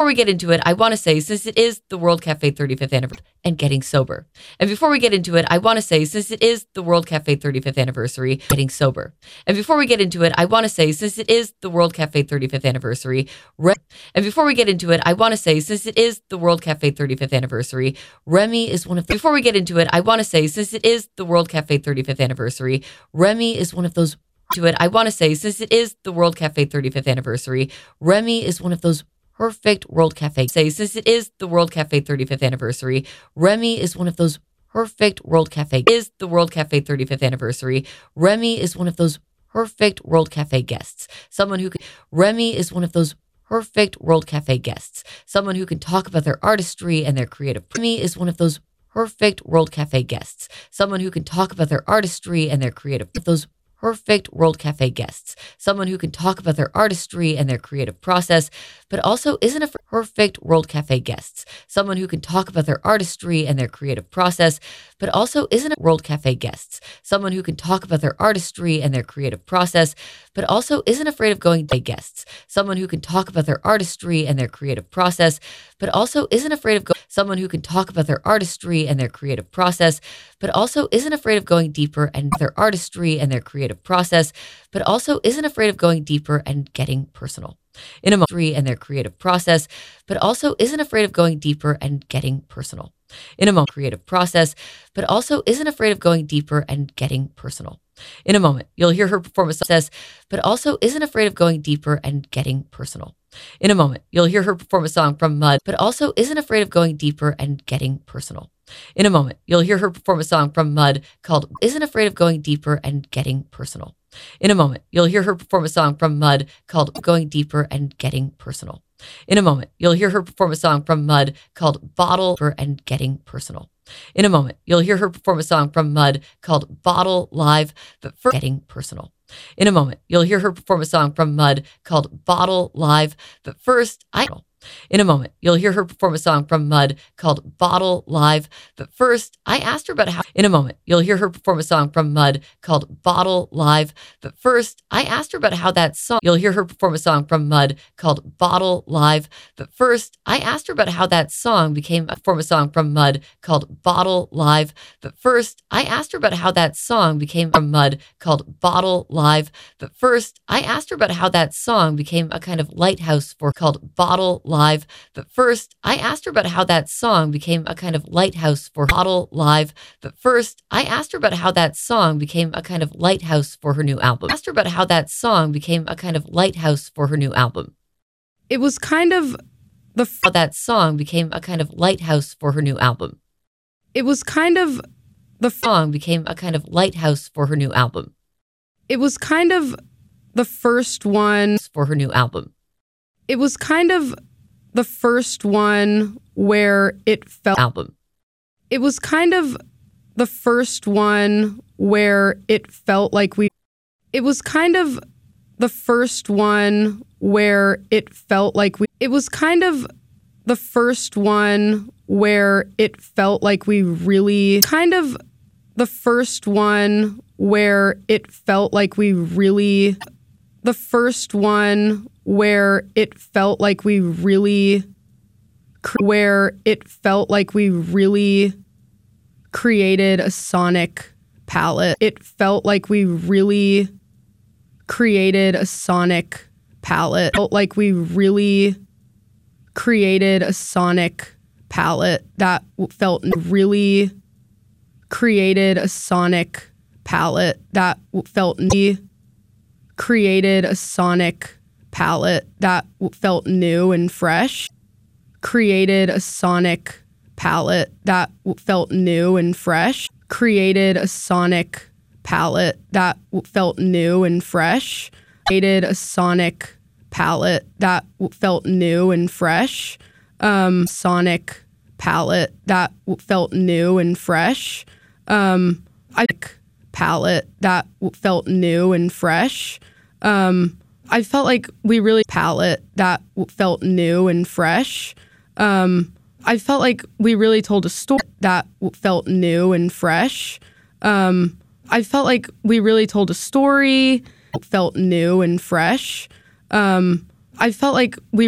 we get into it, I want to say, since it is the World Cafe 35th anniversary and getting sober. And before we get into it, I want to say, since it is the World Cafe 35th anniversary, getting sober. And before we get into it, I want to say, since it is the World Cafe 35th anniversary, and before we get into it, I want to say, since it is the World Cafe 35th anniversary, Remy is one of, before we get into it, I want to say, since it is the World Cafe 35th anniversary, Remy is one of those, to it, I want to say, since it is the World Cafe 35th anniversary, Remy is one of those perfect World Cafe, say, since it is the World Cafe 35th anniversary, Remy is one of those perfect World Cafe, is the World Cafe 35th anniversary, Remy is one of those perfect World Cafe guests, someone who can, Remy is one of those perfect World Cafe guests, someone who can talk about their artistry and their creative. Remy is one of those perfect World Cafe guests, someone who can talk about their artistry and their creative. Those perfect World Cafe guests, someone who can talk about their artistry and their creative process, but also isn't a perfect World Cafe guests, someone who can talk about their artistry and their creative process, but also isn't a World Cafe guests, someone who can talk about their artistry and their creative process, but also isn't afraid of going to guests, someone who can talk about their artistry and their creative process, but also isn't afraid of someone who can talk about their artistry and their creative process, but also isn't afraid of going deeper and their artistry and their creative process, but also isn't afraid of going deeper and getting personal in a moment and their creative process, but also isn't afraid of going deeper and getting personal in a moment creative process, but also isn't afraid of going deeper and getting personal. In a moment, you'll hear her perform a process, but also isn't afraid of going deeper and getting personal. In a moment, you'll hear her perform a song from Mud, but also isn't afraid of going deeper and getting personal. In a moment, you'll hear her perform a song from Mud called Isn't Afraid of Going Deeper and Getting Personal. In a moment, you'll hear her perform a song from Mud called Going Deeper and Getting Personal. In a moment, you'll hear her perform a song from Mud called Bottle and Getting Personal. In a moment, you'll hear her perform a song from Mud called Bottle Live, but for getting personal. In a moment, you'll hear her perform a song from Mud called Bottle Live, but first, in a moment, you'll hear her perform a song from Mud called Bottle Live, but first, I asked her about how. In a moment, you'll hear her perform a song from Mud called Bottle Live, but first, I asked her about how that song. You'll hear her perform a song from Mud called Bottle Live, but first, I asked her about how that song became perform a song from Mud called Bottle Live, but first, I asked her about how that song became from Mud called Bottle Live, but first, I asked her about how that song became a kind of lighthouse for called Bottle Live, but first, I asked her about how that song became a kind of lighthouse for Bottle Live, but first, I asked her about how that song became a kind of lighthouse for her new album. I asked her about how that song became a kind of lighthouse for her new album. It was kind of the how that song became a kind of lighthouse for her new album. It was kind of the song became a kind of lighthouse for her new album. It was kind of the first one for her new album. It was kind of the first one where it felt album. It was kind of the first one where it felt like we. It was kind of the first one where it felt like we. It was kind of the first one where it felt like we really. Kind of the first one where it felt like we really. The first one where it felt like we really. Where it felt like we really created a sonic palette. It felt like we really created a sonic palette. It felt like we really created a sonic palette that felt really created a sonic palette that felt created a sonic palette that felt new and fresh. Created a sonic palette that felt new and fresh. Created a sonic palette that felt new and fresh. Created a sonic palette that felt new and fresh. Sonic palette that felt new and fresh. Palette that felt new and fresh. I felt like we really palette that felt new and fresh. I felt like we really told a story that felt new and fresh. I felt like we really told a story, felt new and fresh. I felt like we